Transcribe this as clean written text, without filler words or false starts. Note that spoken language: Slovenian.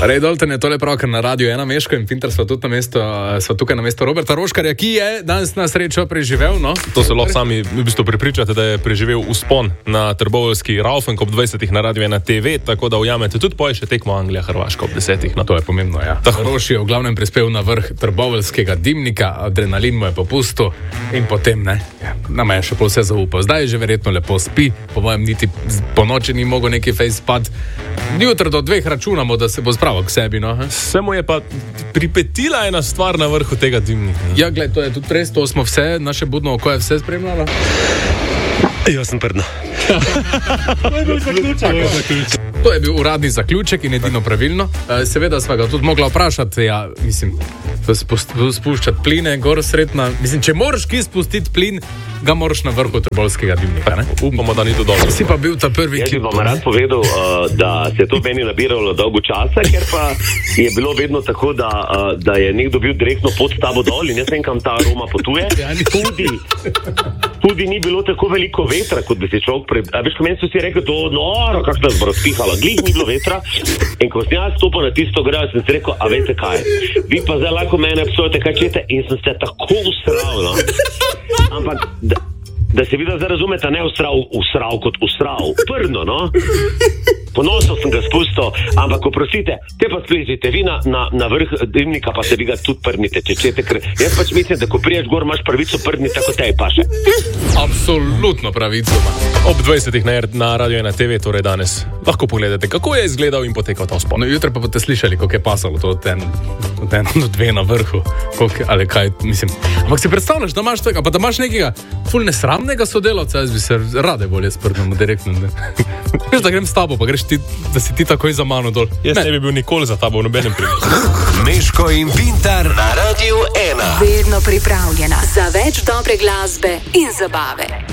Rej, Dalton je tole prav, ker na radiju Ena Meško in Pinter sva tukaj na mesto Roberta Roškarja, ki je danes na srečo preživel, no? To se lahko sami v bistvu prepričate, da je preživel vzpon na trboveljski Raufen ob 20. na radiju Ena TV, tako da ujamete tudi še tekmo Anglija-Hrvaška ob 10. No, to je pomembno, ja. Roši je v glavnem prispel na vrh trboveljskega dimnika, adrenalin mu je popustil in potem, ne, nama je še pol vse zaupal. Zdaj je že verjetno lepo spi, po mojem niti po noči ni mogel neki face spad. Jutro do 2 računamo, da se bo spravil k sebi, no? Se mu je pa pripetila ena stvar na vrhu tega dimnika. Ja, gled, to je tudi res, to smo vse, naše budno oko je vse spremljalo. Jaz sem prdno. To je bil zaključek. To je bil uradni zaključek in edino pravilno. Seveda sva ga tudi mogla vprašati, ja, mislim, spuščati pline, gor sredna. Mislim, če moraš kje spustiti plin, ga moraš na vrhu trboveljskega dimnika, ne? Upamo, da ni to dobro. Si pa bil ta prvi, ki... Jaz bi vam rad povedal, da se to meni nabiralo dolgo časa, ker pa je bilo vedno tako, da je nekdo bil direktno pod tabo dol in jaz vem, kam ta aroma potuje. Tudi ni bilo tako veliko vetra, kot bi se človek veš, ko meni so si rekli, to noro, kako nas bo razpihalo. Glih ni bilo vetra in ko sem jaz stopil na tisto grejo, sem si rekel, a veste kaj, vi pa zdaj lahko mene psujete, kaj čete, in sem se tako usral, no. Ampak, da se videl, zdaj razumete, ne usral kot usral, prdno, no. Ponosno sem ga spustil, ampak oprostite, te pa splezite, vi na vrh dimnika pa se vi ga tudi prdnite, če čete, ker jaz pač mislim, da ko priješ gor, imaš pravico prdniti, tako tej paše. Absolutno pravico. Ob 20. na radiju Ena TV, torej danes, lahko pogledate, kako je izgledal in potekal ta vzpon. No, jutro pa boste slišali, kako je pasalo to od 1 do 2 na vrhu, ali kaj, mislim. Ampak si predstavljaš, da imaš tega, pa da imaš nekega ful nesramnega sodelavca, jaz bi se rade bolje sprdnemo direktno, ne. Veš, da grem s tabo, pa greš ti, da si ti takoj za mano dol. Jaz ne bi bil nikoli za tabo v nobenem primeru. Meško in Pintar na radiju Ena. Vedno pripravljena za več dobre glasbe in zabave.